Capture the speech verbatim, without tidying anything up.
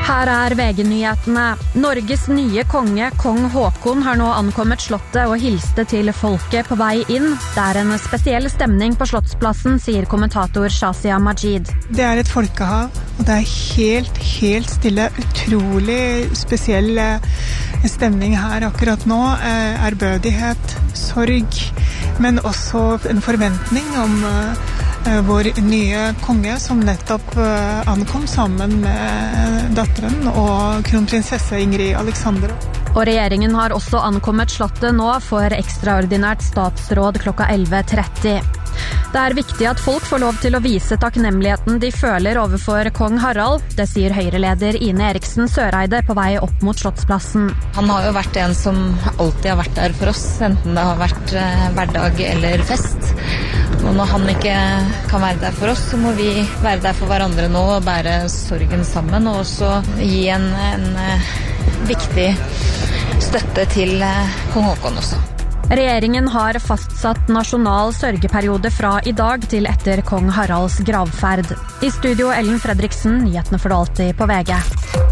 Her er V G-nyhetene. Norges nye konge, kong Håkon, har nå ankommet slottet og hilste til folket på vei inn. Det er en spesiell stemning på Slottsplassen, sier kommentator Shazia Majid. Det er et folkehav, og det er helt, helt stille. Utrolig spesiell stemning her akkurat nå. Ærbødighet, sorg, men også en forventning om vår nye konge som nettopp ankom sammen med datteren og kronprinsesse Ingrid Alexandra. Og regjeringen har også ankommet slottet nå for ekstraordinært statsråd klokka elleve tretti. Det er viktig at folk får lov til å vise takknemligheten de føler overfor kong Harald. Det sier Høyre-leder Ine Eriksen Søreide på vei opp mot Slottsplassen. Han har jo vært en som alltid har vært der for oss, enten det har vært eh, hverdag eller fest. Og når han ikke kan være der for oss, så må vi være der for hverandre nå og bære sorgen sammen, og også gi en, en eh, viktig støtte til eh, kong Håkon også. Regjeringen har fastsatt nasjonal sørgeperiode fra i dag til etter kong Haralds gravferd. I studio Ellen Fredriksen, nyhetene for det alltid på V G.